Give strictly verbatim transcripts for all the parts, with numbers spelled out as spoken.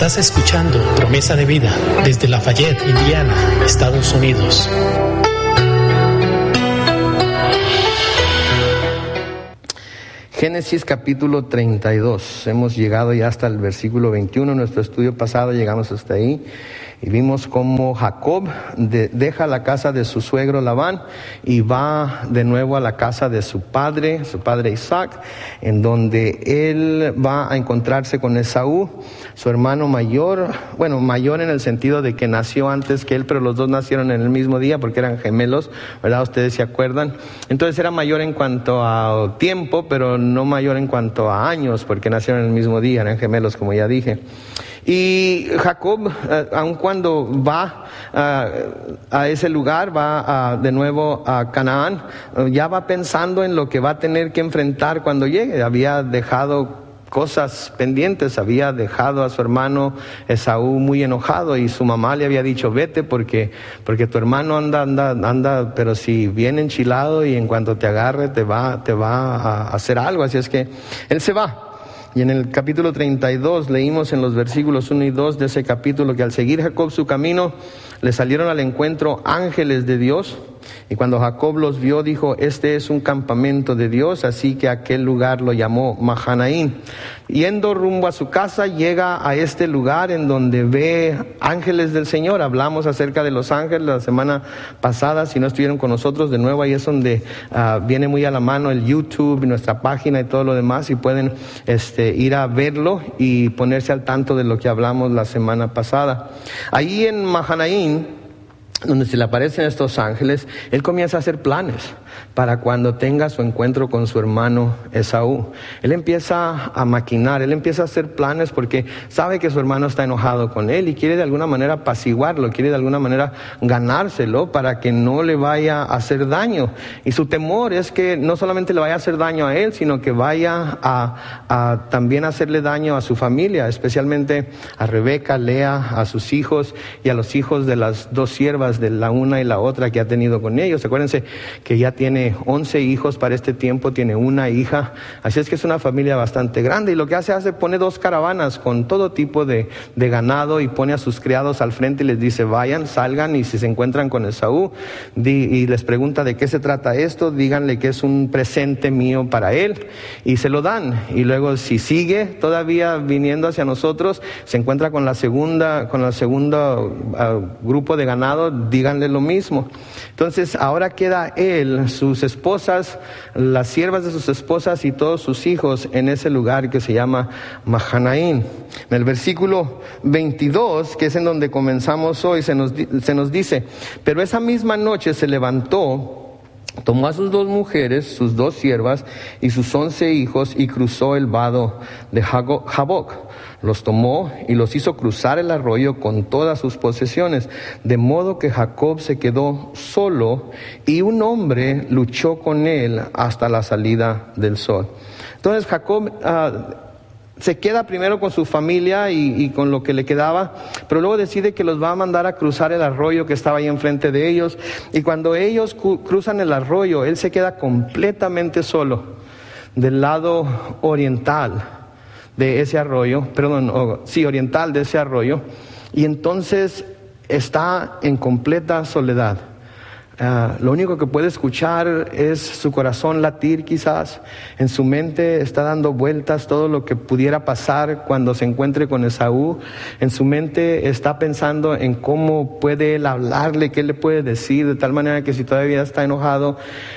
Estás escuchando Promesa de Vida desde Lafayette, Indiana, Estados Unidos. Génesis capítulo treinta y dos. Hemos llegado ya hasta el versículo veintiuno. En nuestro estudio pasado llegamos hasta ahí y vimos cómo Jacob de, deja la casa de su suegro Labán y va de nuevo a la casa de su padre, su padre Isaac, en donde él va a encontrarse con Esaú, su hermano mayor, bueno, mayor en el sentido de que nació antes que él, pero los dos nacieron en el mismo día porque eran gemelos, ¿verdad? Ustedes se acuerdan. Entonces era mayor en cuanto a tiempo, pero no mayor en cuanto a años, porque nacieron en el mismo día, eran gemelos, como ya dije. Y Jacob, eh, aun cuando va uh, a ese lugar, va uh, de nuevo a Canaán, uh, ya va pensando en lo que va a tener que enfrentar cuando llegue. Había dejado cosas pendientes, había dejado a su hermano Esaú muy enojado y su mamá le había dicho: vete porque, porque tu hermano anda, anda, anda, pero si bien enchilado y en cuanto te agarre te va, te va a hacer algo. Así es que él se va. Y en el capítulo treinta y dos leímos en los versículos uno y dos de ese capítulo que al seguir Jacob su camino, le salieron al encuentro ángeles de Dios. Y cuando Jacob los vio, dijo: este es un campamento de Dios. Así que aquel lugar lo llamó Mahanaín. Yendo rumbo a su casa, llega a este lugar en donde ve ángeles del Señor. Hablamos acerca de los ángeles la semana pasada. Si no estuvieron con nosotros, de nuevo ahí es donde uh, viene muy a la mano el YouTube, nuestra página y todo lo demás, y pueden este, ir a verlo y ponerse al tanto de lo que hablamos la semana pasada. Ahí en Mahanaín, donde se le aparecen estos ángeles, él comienza a hacer planes para cuando tenga su encuentro con su hermano Esaú. Él empieza a maquinar, él empieza a hacer planes porque sabe que su hermano está enojado con él y quiere de alguna manera apaciguarlo, quiere de alguna manera ganárselo para que no le vaya a hacer daño. Y su temor es que no solamente le vaya a hacer daño a él, sino que vaya a, a también hacerle daño a su familia, especialmente a Rebeca, Lea, a sus hijos y a los hijos de las dos siervas, de la una y la otra que ha tenido con ellos. Acuérdense que ya tiene once hijos para este tiempo, tiene una hija, así es que es una familia bastante grande. Y lo que hace, hace pone dos caravanas con todo tipo de, de ganado y pone a sus criados al frente y les dice: vayan, salgan, y si se encuentran con Esaú di, y les pregunta de qué se trata esto, díganle que es un presente mío para él, y se lo dan. Y luego, si sigue todavía viniendo hacia nosotros, se encuentra con la segunda, con el segundo uh, grupo de ganado, díganle lo mismo. Entonces ahora queda él, sus esposas, las siervas de sus esposas y todos sus hijos en ese lugar que se llama Mahanaín. En el versículo veintidós, que es en donde comenzamos hoy, se nos, se nos dice: pero esa misma noche se levantó, tomó a sus dos mujeres, sus dos siervas y sus once hijos y cruzó el vado de Jaboc. Los tomó y los hizo cruzar el arroyo con todas sus posesiones, de modo que Jacob se quedó solo y un hombre luchó con él hasta la salida del sol. Entonces Jacob uh, se queda primero con su familia y, y con lo que le quedaba, pero luego decide que los va a mandar a cruzar el arroyo que estaba ahí enfrente de ellos. Y cuando ellos cu- cruzan el arroyo, él se queda completamente solo del lado oriental de ese arroyo, perdón, oh, sí, oriental de ese arroyo, y entonces está en completa soledad. Uh, lo único que puede escuchar es su corazón latir quizás. En su mente está dando vueltas todo lo que pudiera pasar cuando se encuentre con Esaú. En su mente está pensando en cómo puede él hablarle, qué le puede decir, de tal manera que si todavía está enojado,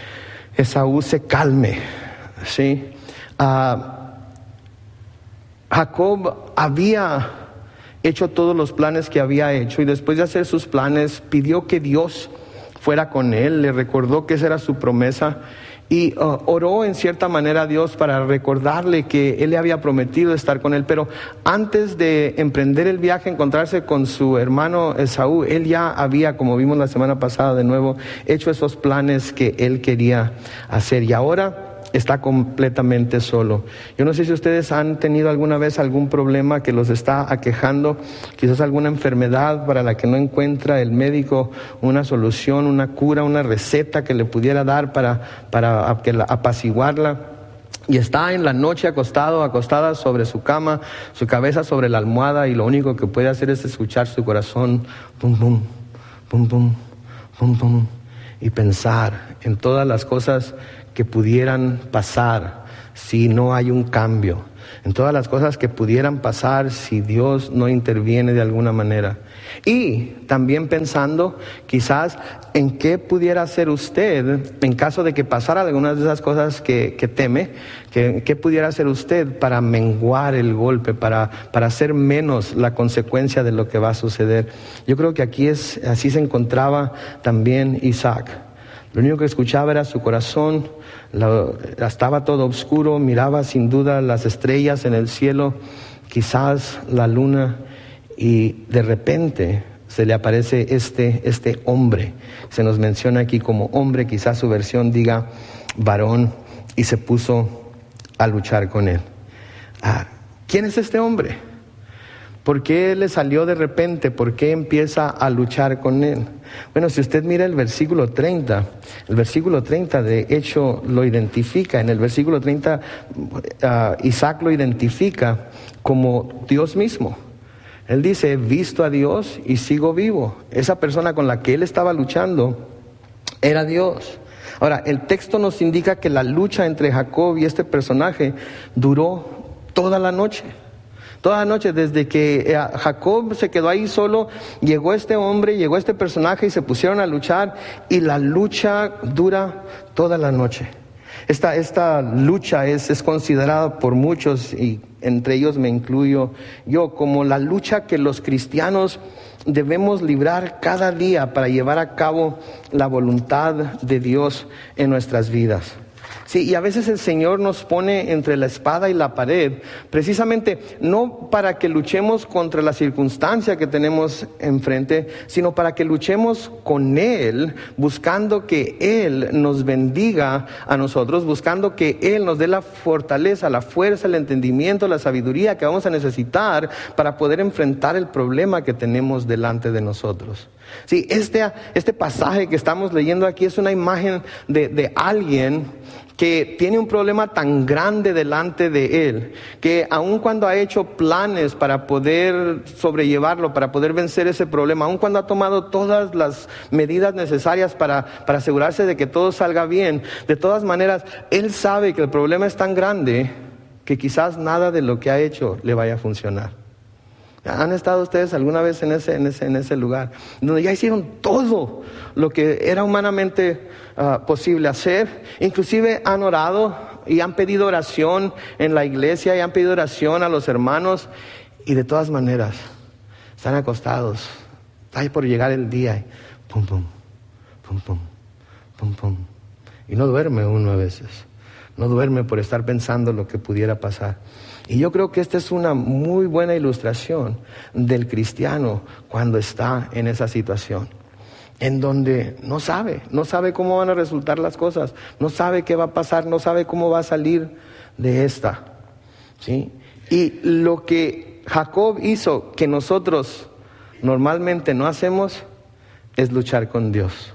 Esaú se calme, ¿sí? Uh, Jacob había hecho todos los planes que había hecho, y después de hacer sus planes pidió que Dios fuera con él, le recordó que esa era su promesa y uh, oró en cierta manera a Dios para recordarle que él le había prometido estar con él. Pero antes de emprender el viaje, encontrarse con su hermano Esaú, él ya había, como vimos la semana pasada de nuevo, hecho esos planes que él quería hacer, y ahora está completamente solo. Yo no sé si ustedes han tenido alguna vez algún problema que los está aquejando, quizás alguna enfermedad para la que no encuentra el médico una solución, una cura, una receta que le pudiera dar para, para apaciguarla. Y está en la noche acostado, acostada sobre su cama, su cabeza sobre la almohada, y lo único que puede hacer es escuchar su corazón, pum, pum, pum, pum, pum, pum, y pensar en todas las cosas que pudieran pasar si no hay un cambio, en todas las cosas que pudieran pasar si Dios no interviene de alguna manera. Y también pensando quizás en qué pudiera hacer usted en caso de que pasara algunas de esas cosas que, que teme, que, qué pudiera hacer usted para menguar el golpe, para, para hacer menos la consecuencia de lo que va a suceder. Yo creo que aquí es, así se encontraba también Isaac. Lo único que escuchaba era su corazón, la, estaba todo oscuro, miraba sin duda las estrellas en el cielo, quizás la luna, y de repente se le aparece este, este hombre. Se nos menciona aquí como hombre, quizás su versión diga varón, y se puso a luchar con él. Ah, ¿quién es este hombre? ¿Por qué le salió de repente? ¿Por qué empieza a luchar con él? Bueno, si usted mira el versículo treinta, el versículo treinta de hecho lo identifica. En el versículo treinta, uh, Isaac lo identifica como Dios mismo. Él dice, he visto a Dios y sigo vivo. Esa persona con la que él estaba luchando era Dios. Ahora, el texto nos indica que la lucha entre Jacob y este personaje duró toda la noche. Toda la noche, desde que Jacob se quedó ahí solo, llegó este hombre, llegó este personaje y se pusieron a luchar, y la lucha dura toda la noche. Esta, esta lucha es, es considerada por muchos, y entre ellos me incluyo yo, como la lucha que los cristianos debemos librar cada día para llevar a cabo la voluntad de Dios en nuestras vidas. Sí, y a veces el Señor nos pone entre la espada y la pared, precisamente no para que luchemos contra la circunstancia que tenemos enfrente, sino para que luchemos con Él, buscando que Él nos bendiga a nosotros, buscando que Él nos dé la fortaleza, la fuerza, el entendimiento, la sabiduría que vamos a necesitar para poder enfrentar el problema que tenemos delante de nosotros. Sí, este, este pasaje que estamos leyendo aquí es una imagen de, de alguien que tiene un problema tan grande delante de él, que aun cuando ha hecho planes para poder sobrellevarlo, para poder vencer ese problema, aun cuando ha tomado todas las medidas necesarias para, para asegurarse de que todo salga bien, de todas maneras, él sabe que el problema es tan grande que quizás nada de lo que ha hecho le vaya a funcionar. ¿Han estado ustedes alguna vez en ese, en ese, en ese lugar? Donde ya hicieron todo lo que era humanamente uh, posible hacer. Inclusive han orado y han pedido oración en la iglesia y han pedido oración a los hermanos. Y de todas maneras, están acostados. Está por llegar el día. Y pum, pum, pum, pum, pum, pum. Y no duerme uno a veces. No duerme por estar pensando lo que pudiera pasar. Y yo creo que esta es una muy buena ilustración del cristiano cuando está en esa situación, en donde no sabe, no sabe cómo van a resultar las cosas, no sabe qué va a pasar, no sabe cómo va a salir de esta, ¿sí? Y lo que Jacob hizo, que nosotros normalmente no hacemos, es luchar con Dios,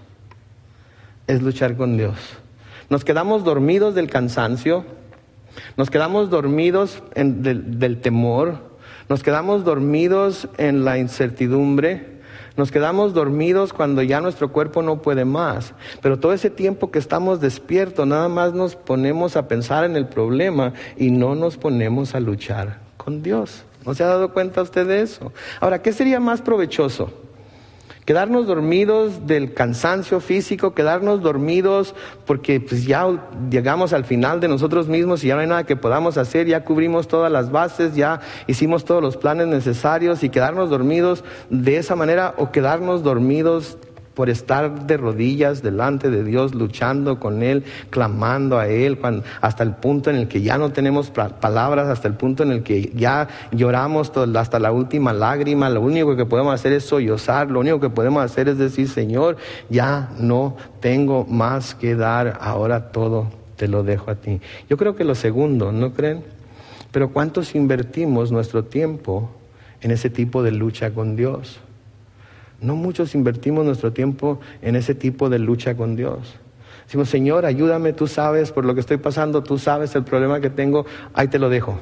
es luchar con Dios. Nos quedamos dormidos del cansancio, nos quedamos dormidos en, del, del temor, nos quedamos dormidos en la incertidumbre, nos quedamos dormidos cuando ya nuestro cuerpo no puede más. Pero todo ese tiempo que estamos despiertos, nada más nos ponemos a pensar en el problema y no nos ponemos a luchar con Dios. ¿No se ha dado cuenta usted de eso? Ahora, ¿qué sería más provechoso? Quedarnos dormidos del cansancio físico, quedarnos dormidos porque pues ya llegamos al final de nosotros mismos y ya no hay nada que podamos hacer, ya cubrimos todas las bases, ya hicimos todos los planes necesarios, y quedarnos dormidos de esa manera, o quedarnos dormidos por estar de rodillas delante de Dios, luchando con Él, clamando a Él, cuando, hasta el punto en el que ya no tenemos palabras, hasta el punto en el que ya lloramos todo, hasta la última lágrima. Lo único que podemos hacer es sollozar, lo único que podemos hacer es decir, Señor, ya no tengo más que dar, ahora todo te lo dejo a ti. Yo creo que lo segundo, ¿no creen? Pero ¿cuántos invertimos nuestro tiempo en ese tipo de lucha con Dios? No muchos invertimos nuestro tiempo en ese tipo de lucha con Dios. Decimos, Señor, ayúdame, tú sabes por lo que estoy pasando, tú sabes el problema que tengo, ahí te lo dejo.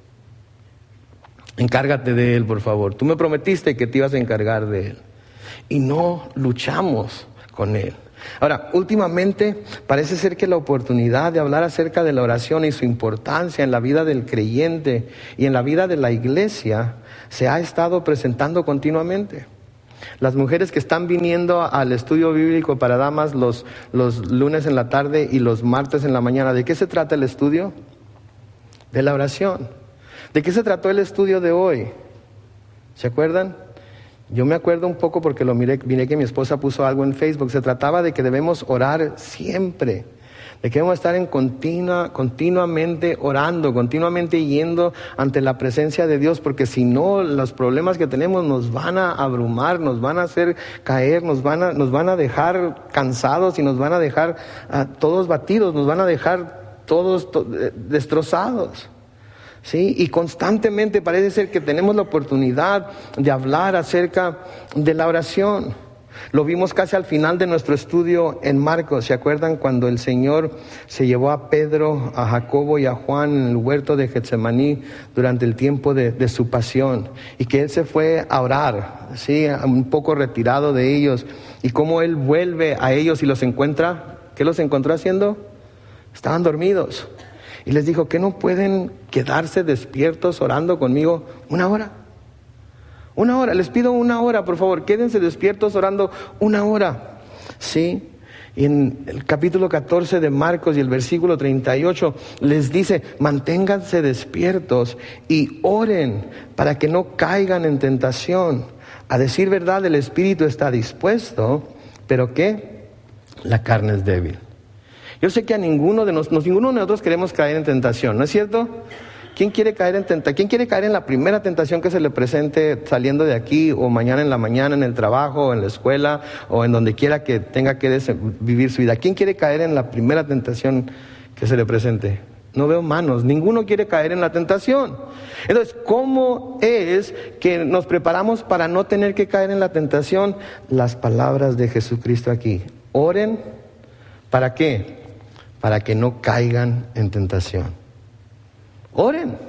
Encárgate de él, por favor. Tú me prometiste que te ibas a encargar de él. Y no luchamos con él. Ahora, últimamente parece ser que la oportunidad de hablar acerca de la oración y su importancia en la vida del creyente y en la vida de la iglesia se ha estado presentando continuamente. Las mujeres que están viniendo al estudio bíblico para damas los, los lunes en la tarde y los martes en la mañana, ¿de qué se trata el estudio? De la oración. ¿De qué se trató el estudio de hoy? ¿Se acuerdan? Yo me acuerdo un poco porque lo miré, miré que mi esposa puso algo en Facebook. Se trataba de que debemos orar siempre. De que debemos estar en continua, continuamente orando, continuamente yendo ante la presencia de Dios, porque si no, los problemas que tenemos nos van a abrumar, nos van a hacer caer, nos van a, nos van a dejar cansados y nos van a dejar uh, todos batidos, nos van a dejar todos to- destrozados. ¿Sí? Y constantemente parece ser que tenemos la oportunidad de hablar acerca de la oración. Lo vimos casi al final de nuestro estudio en Marcos. ¿Se acuerdan cuando el Señor se llevó a Pedro, a Jacobo y a Juan en el huerto de Getsemaní durante el tiempo de, de su pasión? Y que Él se fue a orar, ¿sí? Un poco retirado de ellos. Y cómo Él vuelve a ellos y los encuentra. ¿Qué los encontró haciendo? Estaban dormidos. Y les dijo, ¿que no pueden quedarse despiertos orando conmigo una hora? Una hora, les pido una hora, por favor, quédense despiertos orando una hora. ¿Sí? Y en el capítulo catorce de Marcos y el versículo treinta y ocho les dice, manténganse despiertos y oren para que no caigan en tentación. A decir verdad, el espíritu está dispuesto, pero ¿qué? La carne es débil. Yo sé que a ninguno de nosotros, ninguno de nosotros queremos caer en tentación, ¿no es cierto? ¿Quién quiere caer en tentación? ¿Quién quiere caer en la primera tentación que se le presente saliendo de aquí o mañana en la mañana en el trabajo o en la escuela o en donde quiera que tenga que des- vivir su vida? ¿Quién quiere caer en la primera tentación que se le presente? No veo manos, ninguno quiere caer en la tentación. Entonces, ¿cómo es que nos preparamos para no tener que caer en la tentación? Las palabras de Jesucristo aquí. Oren, ¿para qué? Para que no caigan en tentación. Oren,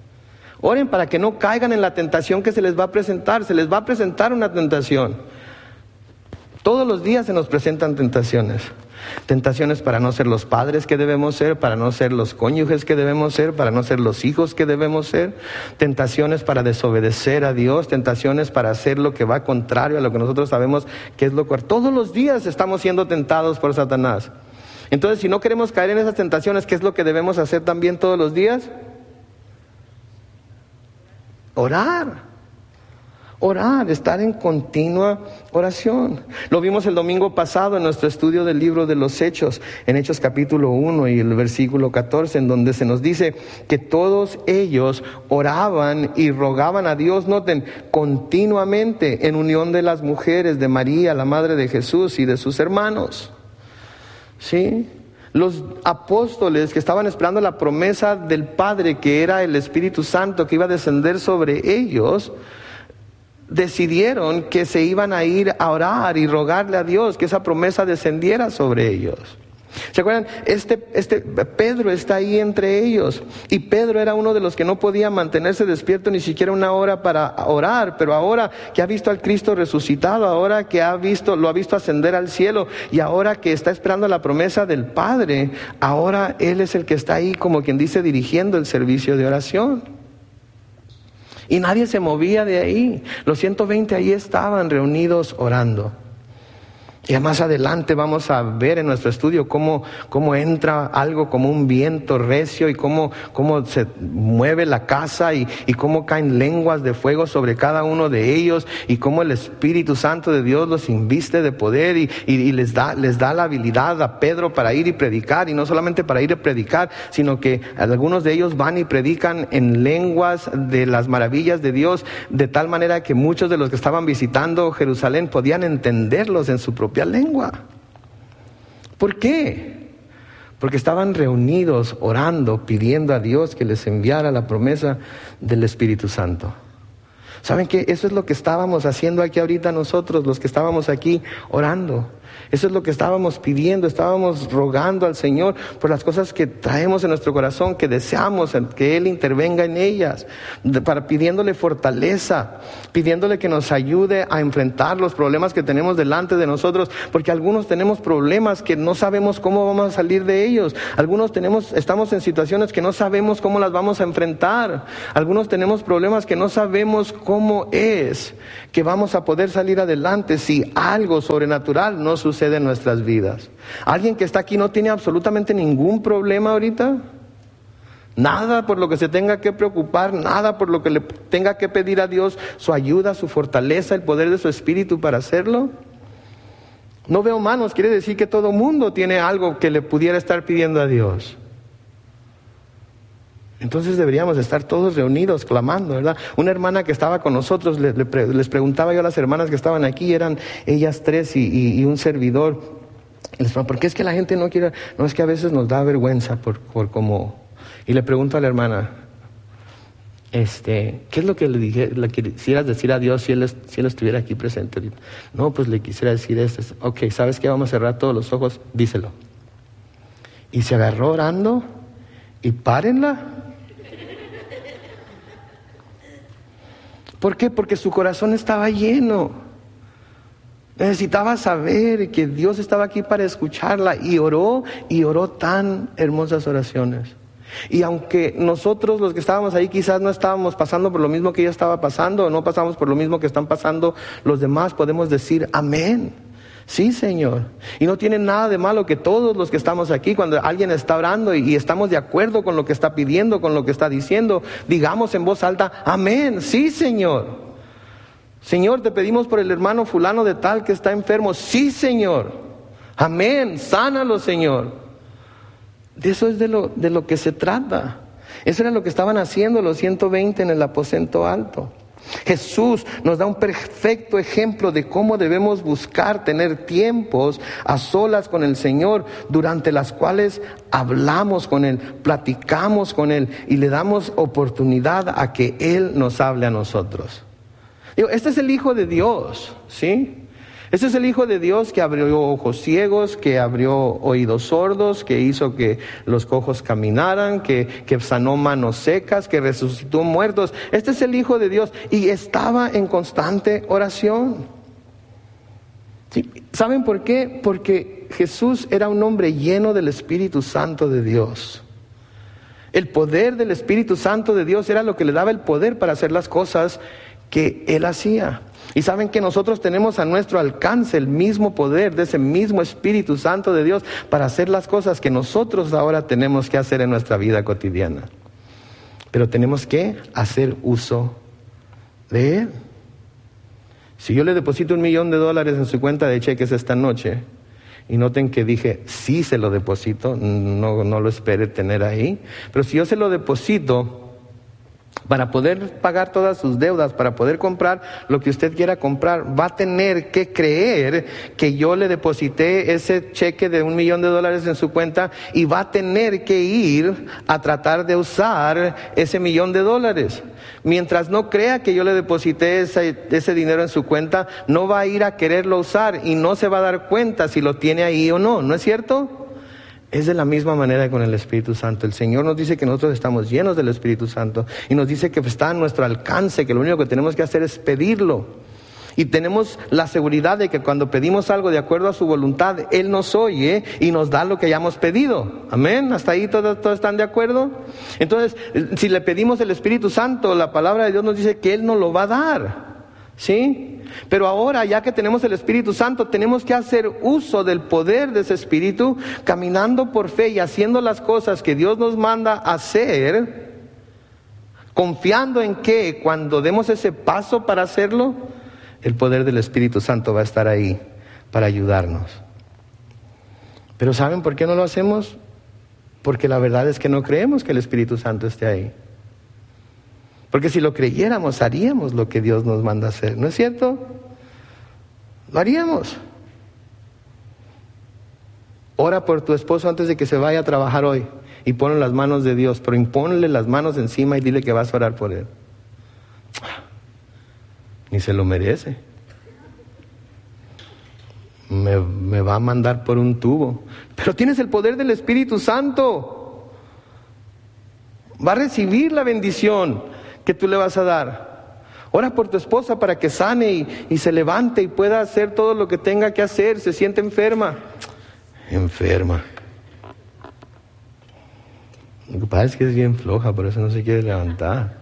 oren para que no caigan en la tentación que se les va a presentar. Se les va a presentar una tentación. Todos los días se nos presentan tentaciones. Tentaciones para no ser los padres que debemos ser, para no ser los cónyuges que debemos ser, para no ser los hijos que debemos ser. Tentaciones para desobedecer a Dios, tentaciones para hacer lo que va contrario a lo que nosotros sabemos que es lo correcto. Todos los días estamos siendo tentados por Satanás. Entonces, si no queremos caer en esas tentaciones, ¿qué es lo que debemos hacer también todos los días? Orar. Orar, estar en continua oración. Lo vimos el domingo pasado en nuestro estudio del libro de los Hechos, en Hechos capítulo uno y el versículo catorce, en donde se nos dice que todos ellos oraban y rogaban a Dios, noten, continuamente en unión de las mujeres, de María, la madre de Jesús y de sus hermanos. ¿Sí? Los apóstoles que estaban esperando la promesa del Padre, que era el Espíritu Santo que iba a descender sobre ellos, decidieron que se iban a ir a orar y rogarle a Dios que esa promesa descendiera sobre ellos. ¿Se acuerdan? Este, este Pedro está ahí entre ellos, y Pedro era uno de los que no podía mantenerse despierto ni siquiera una hora para orar, pero ahora que ha visto al Cristo resucitado, ahora que ha visto, lo ha visto ascender al cielo, y ahora que está esperando la promesa del Padre, ahora él es el que está ahí, como quien dice, dirigiendo el servicio de oración. Y nadie se movía de ahí. Los ciento veinte ahí estaban reunidos orando. Y más adelante vamos a ver en nuestro estudio cómo, cómo entra algo como un viento recio y cómo, cómo se mueve la casa y, y cómo caen lenguas de fuego sobre cada uno de ellos y cómo el Espíritu Santo de Dios los inviste de poder y, y, y les da, les da la habilidad a Pedro para ir y predicar, y no solamente para ir a predicar, sino que algunos de ellos van y predican en lenguas de las maravillas de Dios, de tal manera que muchos de los que estaban visitando Jerusalén podían entenderlos en su propia lengua. ¿Por qué? Porque estaban reunidos orando, pidiendo a Dios que les enviara la promesa del Espíritu Santo. ¿Saben qué? Eso es lo que estábamos haciendo aquí ahorita nosotros, los que estábamos aquí orando. Eso es lo que estábamos pidiendo, estábamos rogando al Señor por las cosas que traemos en nuestro corazón, que deseamos que Él intervenga en ellas, para pidiéndole fortaleza, pidiéndole que nos ayude a enfrentar los problemas que tenemos delante de nosotros, porque algunos tenemos problemas que no sabemos cómo vamos a salir de ellos, algunos tenemos, estamos en situaciones que no sabemos cómo las vamos a enfrentar, algunos tenemos problemas que no sabemos cómo es que vamos a poder salir adelante si algo sobrenatural no sucede en nuestras vidas. ¿Alguien que está aquí no tiene absolutamente ningún problema ahorita? Nada por lo que se tenga que preocupar, nada por lo que le tenga que pedir a Dios su ayuda, su fortaleza, el poder de su Espíritu para hacerlo. No veo manos, quiere decir que todo mundo tiene algo que le pudiera estar pidiendo a Dios. Entonces deberíamos estar todos reunidos clamando, ¿verdad? Una hermana que estaba con nosotros, le, le, les preguntaba yo a las hermanas que estaban aquí, eran ellas tres y, y, y un servidor. Les preguntaba, ¿por qué es que la gente no quiere? No, es que a veces nos da vergüenza por, por cómo... Y le pregunto a la hermana, este, ¿qué es lo que le, dije, le quisieras decir a Dios si él, si él estuviera aquí presente? No, pues le quisiera decir esto. Ok, ¿sabes qué? Vamos a cerrar todos los ojos, díselo. Y se agarró orando y párenla. ¿Por qué? Porque su corazón estaba lleno. Necesitaba saber que Dios estaba aquí para escucharla y oró y oró tan hermosas oraciones. Y aunque nosotros los que estábamos ahí quizás no estábamos pasando por lo mismo que ella estaba pasando, o no pasamos por lo mismo que están pasando los demás, podemos decir amén. Sí, Señor. Y no tiene nada de malo que todos los que estamos aquí, cuando alguien está orando y, y estamos de acuerdo con lo que está pidiendo, con lo que está diciendo, digamos en voz alta, amén. Sí, Señor. Señor, te pedimos por el hermano fulano de tal que está enfermo. Sí, Señor. Amén. Sánalo, Señor. De eso es de lo, de lo que se trata. Eso era lo que estaban haciendo los ciento veinte en el aposento alto. Jesús nos da un perfecto ejemplo de cómo debemos buscar tener tiempos a solas con el Señor, durante las cuales hablamos con Él, platicamos con Él y le damos oportunidad a que Él nos hable a nosotros. Digo, este es el Hijo de Dios, ¿sí? Este es el Hijo de Dios que abrió ojos ciegos, que abrió oídos sordos, que hizo que los cojos caminaran, que, que sanó manos secas, que resucitó muertos. Este es el Hijo de Dios y estaba en constante oración. ¿Sí? ¿Saben por qué? Porque Jesús era un hombre lleno del Espíritu Santo de Dios. El poder del Espíritu Santo de Dios era lo que le daba el poder para hacer las cosas que Él hacía. Y saben que nosotros tenemos a nuestro alcance el mismo poder de ese mismo Espíritu Santo de Dios para hacer las cosas que nosotros ahora tenemos que hacer en nuestra vida cotidiana. Pero tenemos que hacer uso de Él. Si yo le deposito un millón de dólares en su cuenta de cheques esta noche, y noten que dije, sí se lo deposito, no, no lo espere tener ahí, pero si yo se lo deposito para poder pagar todas sus deudas, para poder comprar lo que usted quiera comprar, va a tener que creer que yo le deposité ese cheque de un millón de dólares en su cuenta y va a tener que ir a tratar de usar ese millón de dólares. Mientras no crea que yo le deposité ese, ese dinero en su cuenta, no va a ir a quererlo usar y no se va a dar cuenta si lo tiene ahí o no, ¿no es cierto? Es de la misma manera con el Espíritu Santo. El Señor nos dice que nosotros estamos llenos del Espíritu Santo y nos dice que está a nuestro alcance, que lo único que tenemos que hacer es pedirlo. Y tenemos la seguridad de que cuando pedimos algo de acuerdo a su voluntad, Él nos oye y nos da lo que hayamos pedido. Amén. ¿Hasta ahí todos, todos están de acuerdo? Entonces, si le pedimos el Espíritu Santo, la palabra de Dios nos dice que Él nos lo va a dar. ¿Sí? Pero ahora, ya que tenemos el Espíritu Santo, tenemos que hacer uso del poder de ese Espíritu, caminando por fe y haciendo las cosas que Dios nos manda hacer, confiando en que cuando demos ese paso para hacerlo, el poder del Espíritu Santo va a estar ahí para ayudarnos. Pero ¿saben por qué no lo hacemos? Porque la verdad es que no creemos que el Espíritu Santo esté ahí. Porque si lo creyéramos, haríamos lo que Dios nos manda hacer, ¿no es cierto? Lo haríamos. Ora por tu esposo antes de que se vaya a trabajar hoy y ponlo en las manos de Dios, pero impónle las manos encima y dile que vas a orar por él. ni se lo merece. Me, me va a mandar por un tubo. Pero tienes el poder del Espíritu Santo. Va a recibir la bendición que tú le vas a dar. Ora por tu esposa para que sane y, y se levante y pueda hacer todo lo que tenga que hacer. Se siente enferma. Enferma. Lo que pasa es que es bien floja, por eso no se quiere levantar.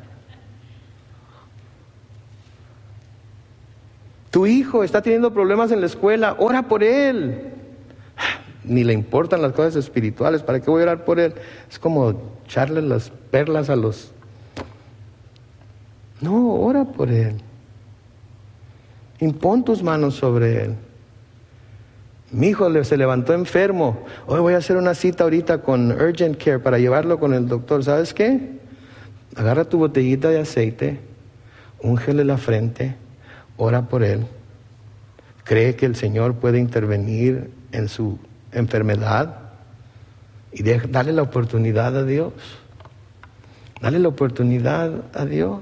Tu hijo está teniendo problemas en la escuela, ora por él. Ni le importan las cosas espirituales, ¿para qué voy a orar por él? Es como echarle las perlas a los... No, ora por él. Impón tus manos sobre él. Mi hijo se levantó enfermo. Hoy voy a hacer una cita ahorita con Urgent Care para llevarlo con el doctor. ¿Sabes qué? Agarra tu botellita de aceite, úngele la frente, ora por él. Cree que el Señor puede intervenir en su enfermedad y de, dale la oportunidad a Dios. Dale la oportunidad a Dios.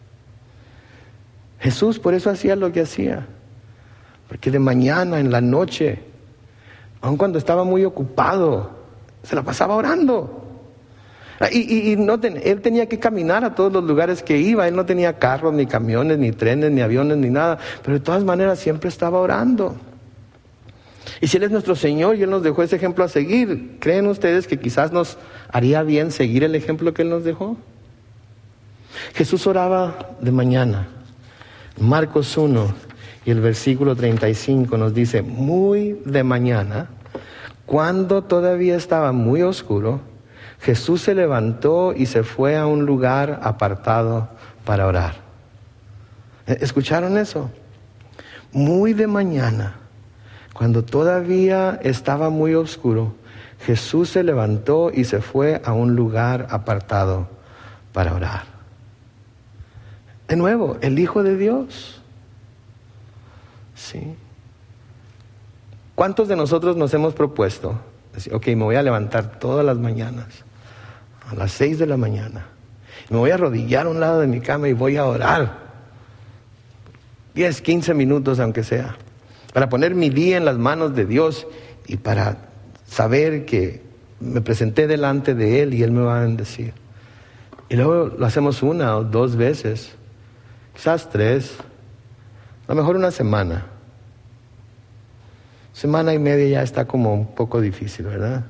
Jesús por eso hacía lo que hacía. Porque de mañana, en la noche, aun cuando estaba muy ocupado, se la pasaba orando. Y, y, y no ten, él tenía que caminar a todos los lugares que iba. Él no tenía carros, ni camiones, ni trenes, ni aviones, ni nada. Pero de todas maneras siempre estaba orando. Y si Él es nuestro Señor y Él nos dejó ese ejemplo a seguir, ¿creen ustedes que quizás nos haría bien seguir el ejemplo que Él nos dejó? Jesús oraba de mañana. Marcos uno y el versículo treinta y cinco nos dice, muy de mañana, cuando todavía estaba muy oscuro, Jesús se levantó y se fue a un lugar apartado para orar. ¿Escucharon eso? Muy de mañana, cuando todavía estaba muy oscuro, Jesús se levantó y se fue a un lugar apartado para orar. De nuevo, el Hijo de Dios. ¿Sí? ¿Cuántos de nosotros nos hemos propuesto? Decir, ok, me voy a levantar todas las mañanas, a las seis de la mañana. Me voy a arrodillar a un lado de mi cama y voy a orar. diez, quince minutos aunque sea. Para poner mi día en las manos de Dios y para saber que me presenté delante de Él y Él me va a bendecir. Y luego lo hacemos una o dos veces, quizás tres, a lo mejor una semana. Semana y media ya está como un poco difícil, ¿verdad?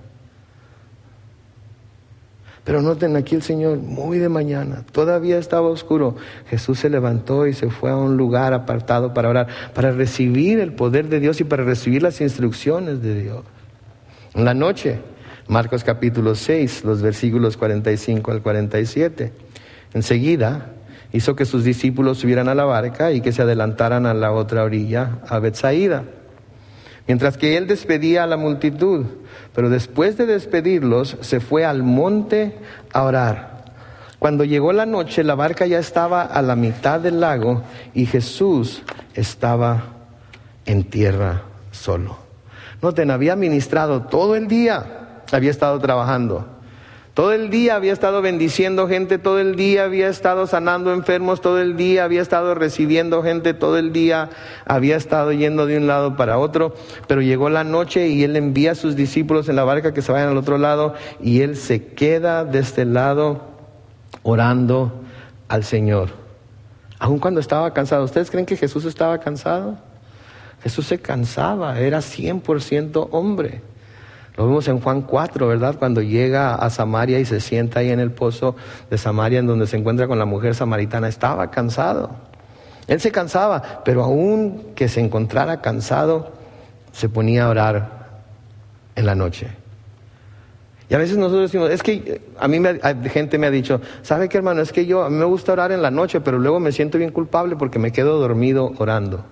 Pero noten aquí el Señor, muy de mañana, todavía estaba oscuro. Jesús se levantó y se fue a un lugar apartado para orar, para recibir el poder de Dios y para recibir las instrucciones de Dios. En la noche, Marcos capítulo seis, los versículos cuarenta y cinco al cuarenta y siete. Enseguida hizo que sus discípulos subieran a la barca y que se adelantaran a la otra orilla, a Betsaida, mientras que él despedía a la multitud. Pero después de despedirlos, se fue al monte a orar. Cuando llegó la noche, la barca ya estaba a la mitad del lago y Jesús estaba en tierra solo. Noten, había ministrado todo el día, había estado trabajando. Todo el día había estado bendiciendo gente, todo el día había estado sanando enfermos, todo el día había estado recibiendo gente, todo el día había estado yendo de un lado para otro. Pero llegó la noche y Él envía a sus discípulos en la barca que se vayan al otro lado y Él se queda de este lado orando al Señor. Aun cuando estaba cansado. ¿Ustedes creen que Jesús estaba cansado? Jesús se cansaba, era cien por ciento hombre. Lo vemos en Juan cuatro, ¿verdad? Cuando llega a Samaria y se sienta ahí en el pozo de Samaria, en donde se encuentra con la mujer samaritana. Estaba cansado. Él se cansaba, pero aún que se encontrara cansado, se ponía a orar en la noche. Y a veces nosotros decimos, es que a mí me, gente me ha dicho, ¿sabe qué, hermano? Es que yo, a mí me gusta orar en la noche, pero luego me siento bien culpable porque me quedo dormido orando.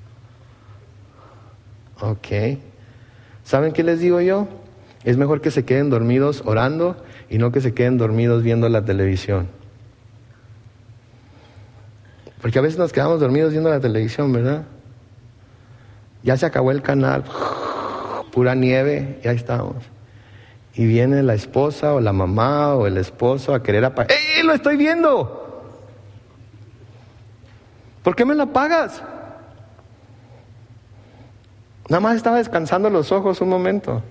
Ok. ¿Saben qué les digo yo? Es mejor que se queden dormidos orando y no que se queden dormidos viendo la televisión. Porque a veces nos quedamos dormidos viendo la televisión, ¿verdad? Ya se acabó el canal, pura nieve, y ahí estamos. Y viene la esposa o la mamá o el esposo a querer apagar. ¡Eh, lo estoy viendo! ¿Por qué me la pagas? Nada más estaba descansando los ojos un momento.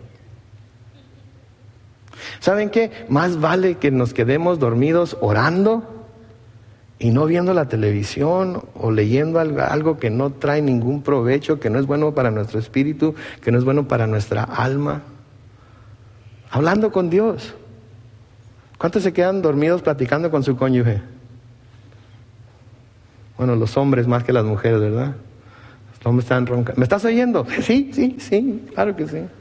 ¿Saben qué? Más vale que nos quedemos dormidos orando y no viendo la televisión o leyendo algo, algo que no trae ningún provecho, que no es bueno para nuestro espíritu, que no es bueno para nuestra alma. Hablando con Dios. ¿Cuántos se quedan dormidos platicando con su cónyuge? Bueno, los hombres más que las mujeres, ¿verdad? Los hombres están roncando. ¿Me estás oyendo? Sí, sí, sí, claro que sí.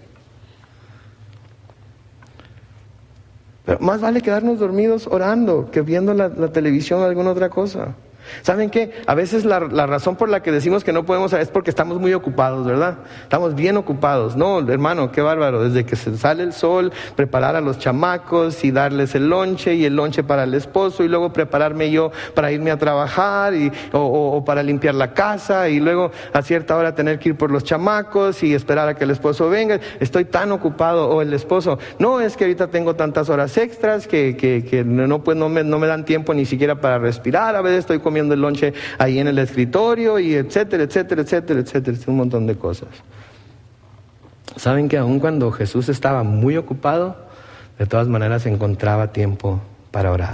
Pero más vale quedarnos dormidos orando que viendo la, la televisión o alguna otra cosa. ¿Saben qué? A veces la, la razón por la que decimos que no podemos es porque estamos muy ocupados, ¿verdad? Estamos bien ocupados. No, hermano, qué bárbaro. Desde que se sale el sol, preparar a los chamacos y darles el lonche y el lonche para el esposo y luego prepararme yo para irme a trabajar y, o, o, o para limpiar la casa y luego a cierta hora tener que ir por los chamacos y esperar a que el esposo venga. Estoy tan ocupado. O el esposo, no, es que ahorita tengo tantas horas extras que, que, que no, pues, no, me, no me dan tiempo ni siquiera para respirar. A veces estoy comiendo el lonche ahí en el escritorio y etcétera, etcétera, etcétera, etcétera, un montón de cosas. ¿Saben que aun cuando Jesús estaba muy ocupado, de todas maneras encontraba tiempo para orar?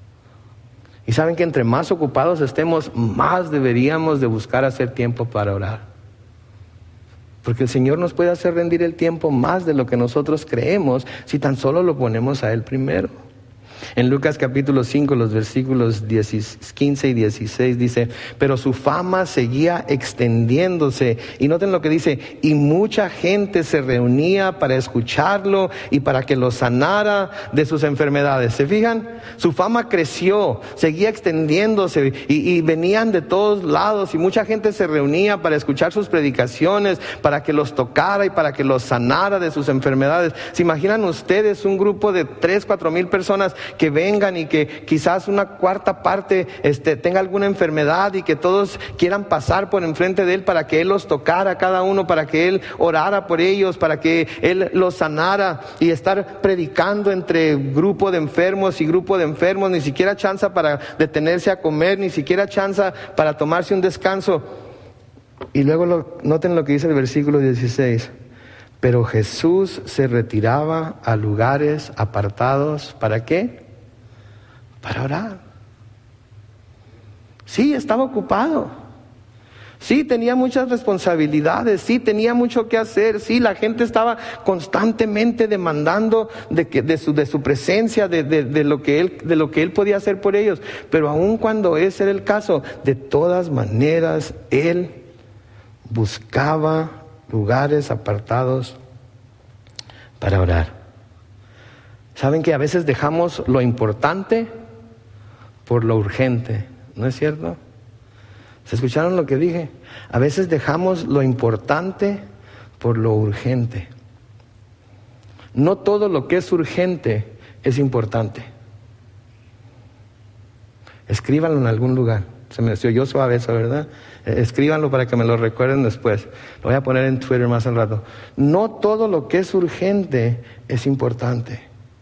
Y saben que entre más ocupados estemos, más deberíamos de buscar hacer tiempo para orar. Porque el Señor nos puede hacer rendir el tiempo más de lo que nosotros creemos si tan solo lo ponemos a Él primero. En Lucas capítulo cinco, los versículos quince y dieciséis dice, pero su fama seguía extendiéndose. Y noten lo que dice, y mucha gente se reunía para escucharlo y para que lo sanara de sus enfermedades. ¿Se fijan? Su fama creció, seguía extendiéndose y, y venían de todos lados y mucha gente se reunía para escuchar sus predicaciones, para que los tocara y para que los sanara de sus enfermedades. ¿Se imaginan ustedes un grupo de tres, cuatro mil personas que vengan y que quizás una cuarta parte este, tenga alguna enfermedad y que todos quieran pasar por enfrente de Él para que Él los tocara cada uno, para que Él orara por ellos, para que Él los sanara y estar predicando entre grupo de enfermos y grupo de enfermos, ni siquiera chance para detenerse a comer, ni siquiera chance para tomarse un descanso? Y luego lo, noten lo que dice el versículo dieciséis. Pero Jesús se retiraba a lugares apartados. ¿Para qué? Para orar. Sí, estaba ocupado. Sí, tenía muchas responsabilidades. Sí, tenía mucho que hacer. Sí, la gente estaba constantemente demandando de, que, de, su, de su presencia, de, de, de, lo que él, de lo que él podía hacer por ellos. Pero aun cuando ese era el caso, de todas maneras, Él buscaba lugares apartados para orar. ¿Saben que a veces dejamos lo importante por lo urgente? ¿No es cierto? ¿Se escucharon lo que dije? A veces dejamos lo importante por lo urgente. No todo lo que es urgente es importante. Escríbanlo en algún lugar. Se me oyó suave eso, ¿verdad? Escríbanlo para que me lo recuerden después. Lo voy a poner en Twitter más al rato. No todo lo que es urgente es importante.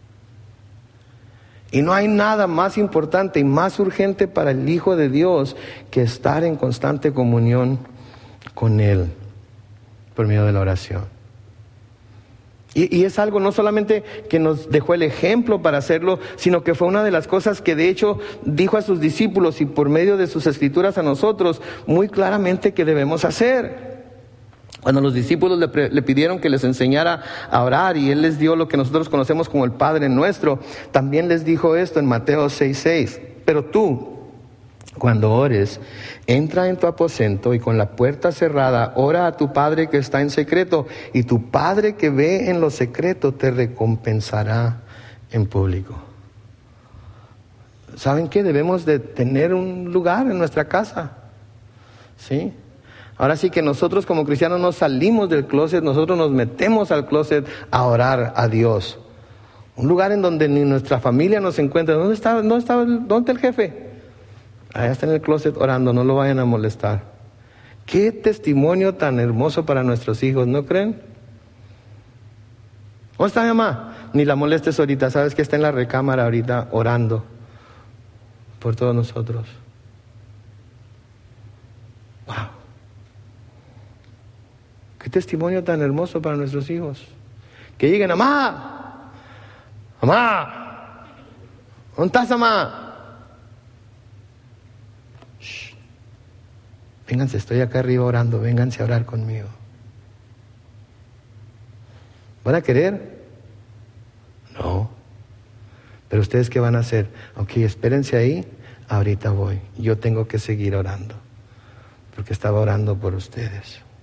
Y no hay nada más importante y más urgente para el Hijo de Dios que estar en constante comunión con Él por medio de la oración. Y, y es algo no solamente que nos dejó el ejemplo para hacerlo, sino que fue una de las cosas que de hecho dijo a sus discípulos y por medio de sus escrituras a nosotros muy claramente que debemos hacer. Cuando los discípulos le, pre, le pidieron que les enseñara a orar y Él les dio lo que nosotros conocemos como el Padre Nuestro, también les dijo esto en Mateo seis seis. Pero tú, cuando ores, entra en tu aposento y con la puerta cerrada, ora a tu Padre que está en secreto, y tu Padre que ve en lo secreto te recompensará en público. ¿Saben qué? Debemos de tener un lugar en nuestra casa. ¿Sí? Ahora sí que nosotros como cristianos no salimos del closet, nosotros nos metemos al closet a orar a Dios. Un lugar en donde ni nuestra familia nos encuentra. ¿Dónde está, dónde está, dónde está el jefe? Allá está en el closet orando, no lo vayan a molestar. Qué testimonio tan hermoso para nuestros hijos, ¿no creen? ¿Dónde está mi mamá? Ni la molestes ahorita, sabes que está en la recámara ahorita orando por todos nosotros. Wow. Qué testimonio tan hermoso para nuestros hijos. Que lleguen, mamá, mamá, ¿dónde estás, mamá? Shh. Vénganse, estoy acá arriba orando, vénganse a orar conmigo. ¿Van a querer? No. Pero ustedes, ¿qué van a hacer? Ok, espérense ahí, ahorita voy. Yo tengo que seguir orando, porque estaba orando por ustedes.